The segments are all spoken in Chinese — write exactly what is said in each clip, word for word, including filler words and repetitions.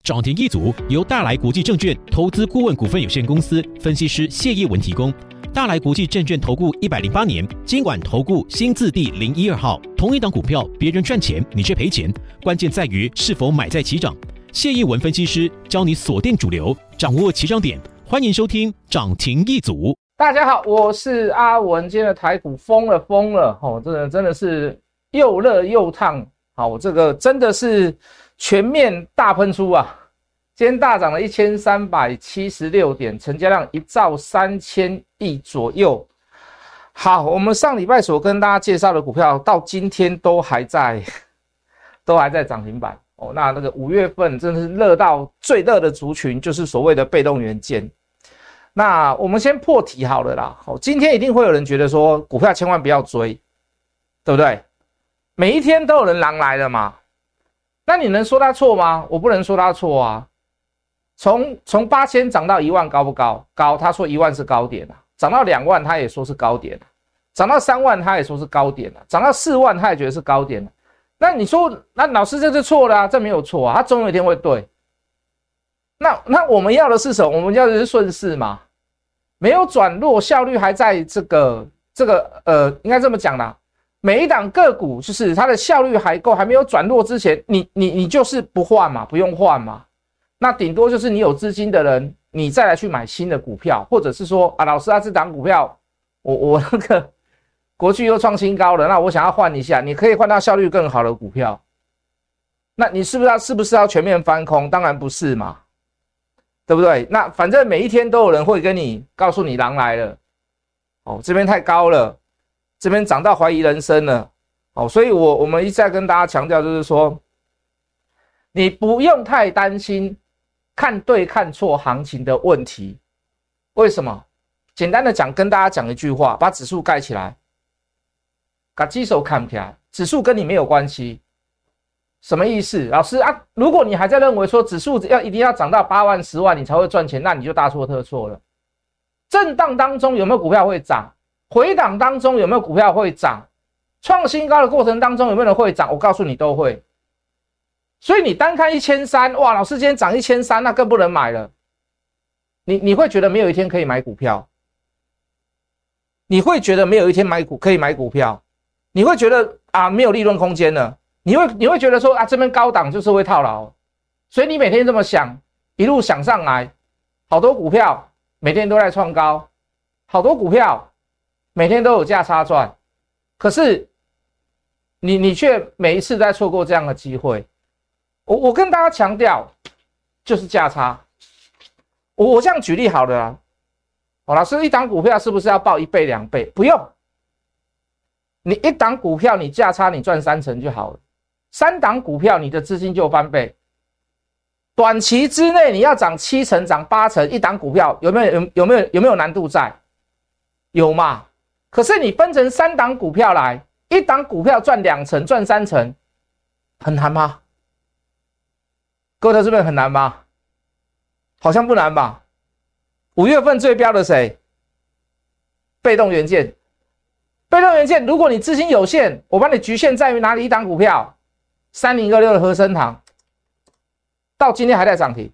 涨停一族由大来国际证券投资顾问股份有限公司分析师谢业文提供。大来国际证券投顾一百零八年金管投顾新字第零一二号。同一档股票，别人赚钱，你却赔钱，关键在于是否买在起涨。谢业文分析师教你锁定主流，掌握起涨点。欢迎收听涨停一族。 大家好，我是阿文。今天的台股疯了疯了，哦，真的真的是又热又烫。好，这个真的是全面大喷出啊！今天大涨了一千三百七十六点，成交量一兆三千亿左右。好，我们上礼拜所跟大家介绍的股票，到今天都还在，都还在涨停板哦。那那个五月份真的是热到最热的族群，就是所谓的被动元件。那我们先破题好了啦。好，今天一定会有人觉得说，股票千万不要追，对不对？每一天都有人狼来了嘛。那你能说他错吗？我不能说他错啊。从从八千涨到一万高不高？高，他说一万是高点啊。涨到两万他也说是高点啊。涨到三万他也说是高点啊。涨到四万他也觉得是高点啊。那你说，那老师这是错了啊？这没有错啊，他总有一天会对。那那我们要的是什么？我们要的是顺势嘛，没有转弱，效率还在这个这个呃，应该这么讲啦。每一档个股就是它的效率还够，还没有转弱之前，你你你就是不换嘛，不用换嘛。那顶多就是你有资金的人，你再来去买新的股票，或者是说啊，老师啊，这档股票我我那个国巨又创新高了，那我想要换一下，你可以换到效率更好的股票。那你是不是要是不是要全面翻空？当然不是嘛，对不对？那反正每一天都有人会跟你告诉你狼来了，哦，这边太高了。这边涨到怀疑人生了，哦，所以我我们一再跟大家强调，就是说，你不用太担心看对看错行情的问题。为什么？简单的讲，跟大家讲一句话，把指数盖起来，把基手看起来，指数跟你没有关系。什么意思？老师啊，如果你还在认为说指数要一定要涨到八万、十万你才会赚钱，那你就大错特错了。震荡当中有没有股票会涨？回档当中有没有股票会涨？创新高的过程当中有没有人会涨？我告诉你都会。所以你单看一千三百，哇，老师今天涨一千三百，那更不能买了。你你会觉得没有一天可以买股票，你会觉得没有一天买股可以买股票，你会觉得啊没有利润空间了，你会你会觉得说啊这边高档就是会套牢，所以你每天这么想，一路想上来，好多股票每天都在创高，好多股票每天都有价差赚，可是你你却每一次在错过这样的机会。我我跟大家强调，就是价差。我我这样举例好了啦。哦，老师，一档股票是不是要报一倍两倍？不用，你一档股票你价差你赚三成就好了，三档股票你的资金就翻倍。短期之内你要涨七成涨八成，一档股票有没有有有没有有没有难度在？有嘛？可是你分成三档股票来，一档股票赚两成赚三成，很难吗？各位投资者很难吗？好像不难吧。五月份最标的谁？被动元件。被动元件，如果你资金有限，我帮你局限在于哪里？一档股票三零二六的和生堂到今天还在涨停。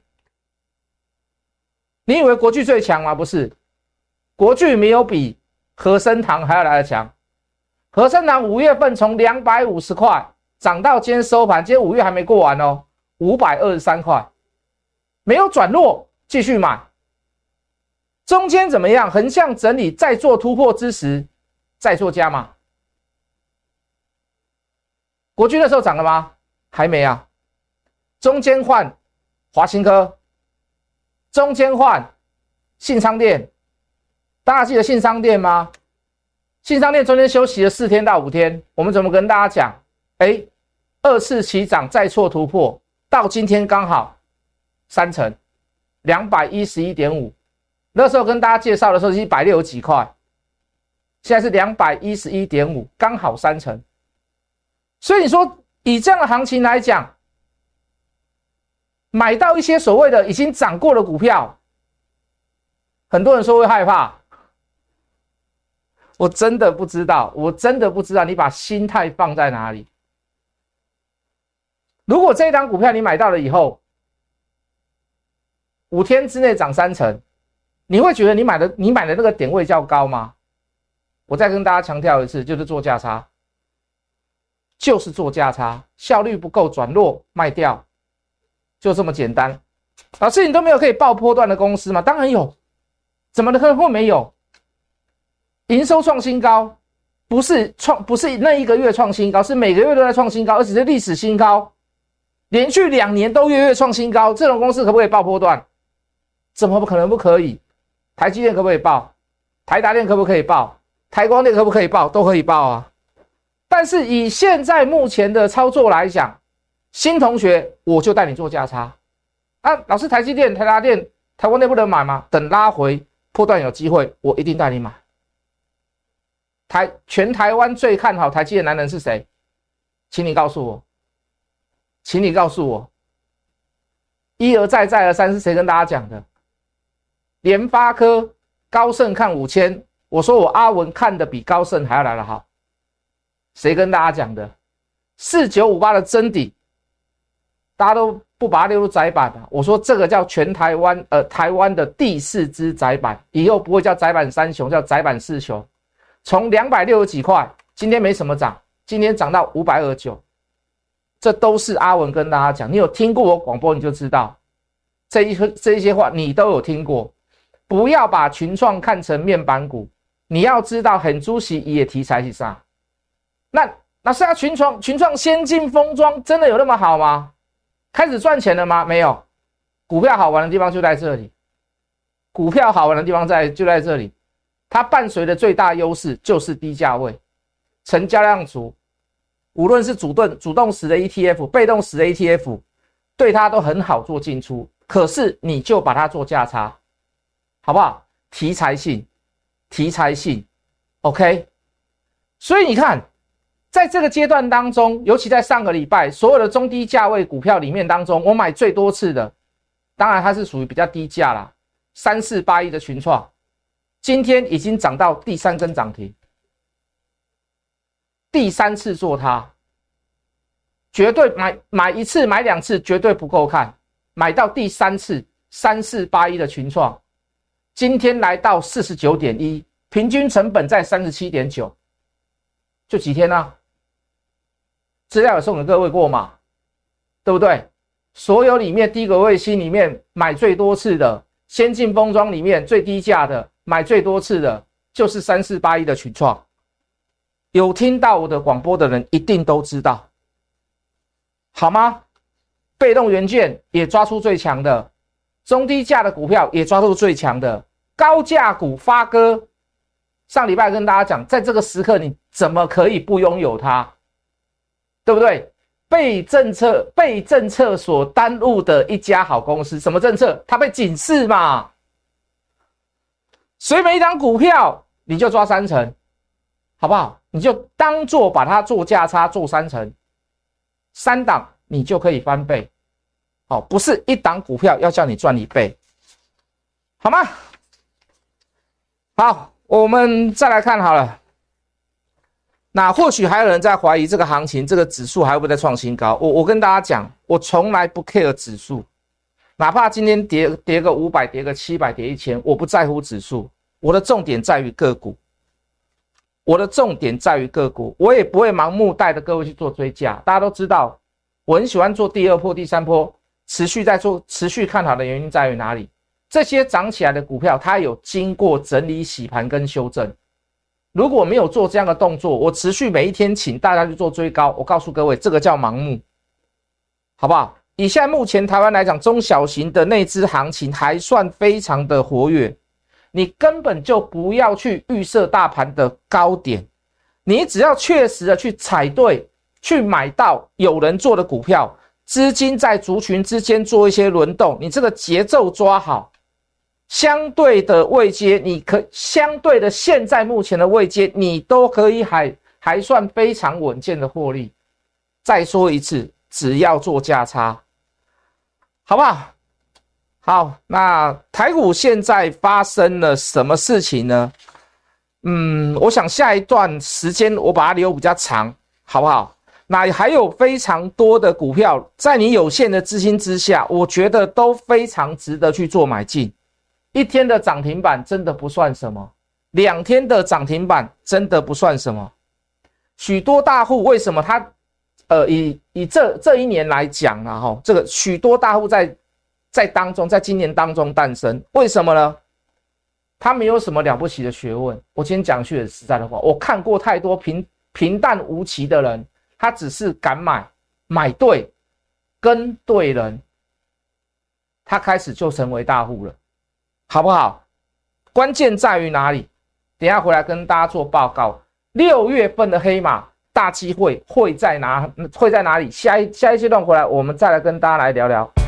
你以为国巨最强吗？不是，国巨没有比和生堂还要来得强。和生堂五月份从两百五十块涨到今天收盘，今天五月还没过完哦，五百二十三块，没有转弱，继续买。中间怎么样？横向整理，再做突破之时，再做加码。国巨那时候涨了吗？还没啊。中间换华新科，中间换信昌电。大家记得信昌电吗？信昌电中间休息了四天到五天，我们怎么跟大家讲？哎，二次起涨再挫突破，到今天刚好三成，两百一十一点五。那时候跟大家介绍的时候是一百六十几块，现在是两百一十一点五，刚好三成。所以你说以这样的行情来讲，买到一些所谓的已经涨过的股票，很多人说会害怕。我真的不知道，我真的不知道你把心态放在哪里。如果这一档股票你买到了以后， 五天之内涨三成，你会觉得你买的你买的那个点位较高吗？我再跟大家强调一次，就是做价差，就是做价差，效率不够转弱卖掉，就这么简单。老师，你都没有可以爆波段的公司吗？当然有，怎么可能会没有？营收创新高，不是创不是那一个月创新高，是每个月都在创新高，而且是历史新高，连续两年都月月创新高，这种公司可不可以爆波段？怎么可能不可以？台积电可不可以爆？台达电可不可以爆？台光电可不可以爆？都可以爆啊。但是以现在目前的操作来讲，新同学我就带你做价差啊。老师，台积电、台达电、台光电不能买吗？等拉回波段有机会，我一定带你买。台全台湾最看好台积电的男人是谁？请你告诉我，请你告诉我，一而再再而三是谁跟大家讲的？联发科、高盛看五千，我说我阿文看的比高盛还要来得好，谁跟大家讲的？四九五八的真底，大家都不把它列入载板啊。我说这个叫全台湾呃台湾的第四支载板，以后不会叫载板三雄，叫载板四雄。从两百六十几块，今天没什么涨，今天涨到五百二十九，这都是阿文跟大家讲。你有听过我广播，你就知道这一这一些话你都有听过。不要把群创看成面板股，你要知道很主席也题材是啥。那那是啊，群创群创先进封装真的有那么好吗？开始赚钱了吗？没有。股票好玩的地方就在这里，股票好玩的地方在就在这里。它伴随的最大优势就是低价位，成交量足，无论是主动主动式的 E T F、被动式的 E T F， 对它都很好做进出。可是你就把它做价差，好不好？题材性，题材性 ，OK。所以你看，在这个阶段当中，尤其在上个礼拜，所有的中低价位股票里面当中，我买最多次的，当然它是属于比较低价啦，三四八一的群创。今天已经涨到第三根涨停，第三次做它，绝对买买一次买两次绝对不够看，买到第三次三四八一的群创，今天来到 四十九点一， 平均成本在 三十七点九， 就几天啊，资料有送给各位过嘛，对不对？所有里面低轨卫星里面买最多次的，先进封装里面最低价的买最多次的就是三四八一的群创，有听到我的广播的人一定都知道，好吗？被动元件也抓出最强的，中低价的股票也抓出最强的，高价股发哥，上礼拜跟大家讲，在这个时刻你怎么可以不拥有它，对不对？被政策被政策所耽误的一家好公司，什么政策？它被警示嘛。所以每一档股票你就抓三成，好不好？你就当做把它做价差做三成，三档你就可以翻倍。好，不是一档股票要叫你赚一倍，好吗？好，我们再来看好了。那或许还有人在怀疑这个行情，这个指数还会不会再创新高？我我跟大家讲，我从来不 care 指数。哪怕今天跌跌个五百，跌个七百，跌一千，我不在乎指数，我的重点在于个股，我的重点在于个股，我也不会盲目带着各位去做追价。大家都知道，我很喜欢做第二波、第三波，持续在做，持续看好的原因在于哪里？这些涨起来的股票，它有经过整理、洗盘跟修正。如果没有做这样的动作，我持续每一天请大家去做追高，我告诉各位，这个叫盲目，好不好？以现在目前台湾来讲，中小型的内资行情还算非常的活跃，你根本就不要去预设大盘的高点，你只要确实的去踩对，去买到有人做的股票，资金在族群之间做一些轮动，你这个节奏抓好，相对的位阶，你可相对的现在目前的位阶，你都可以还还算非常稳健的获利。再说一次，只要做价差。好不好？好，那台股现在发生了什么事情呢？嗯，我想下一段时间我把它留比较长，好不好？ 那还有非常多的股票，在你有限的资金之下，我觉得都非常值得去做买进。一天的涨停板真的不算什么，两天的涨停板真的不算什么。许多大户为什么他，呃，以以这这一年来讲啊，哈，这个许多大户在在当中，在今年当中诞生，为什么呢？他没有什么了不起的学问。我今天讲句很实在的话，我看过太多平平淡无奇的人，他只是敢买，买对，跟对人，他开始就成为大户了，好不好？关键在于哪里？等一下回来跟大家做报告。六月份的黑马大机会会在哪？会在哪里？下一下一阶段回来，我们再来跟大家来聊聊。